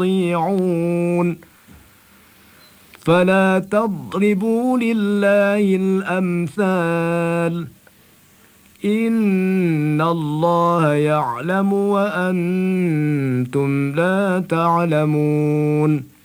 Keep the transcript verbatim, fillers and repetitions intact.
يطيعون فلا تضربوا لله الأمثال إن الله يعلم وأنتم لا تعلمون